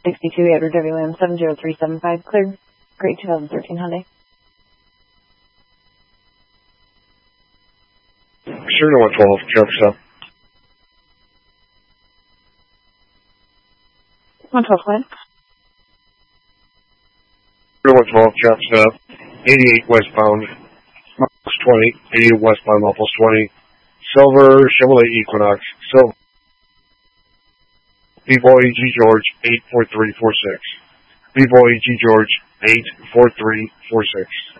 62 Edward WM 70375, cleared. Great 2013 Hyundai. Serial 112, traffic stop. 112, go ahead. Serial 112, traffic stop. 88 westbound, miles 20. 88 westbound, miles 20. Silver Chevrolet Equinox. Silver. B-Boy G. George 84346. B-Boy G. George 84346.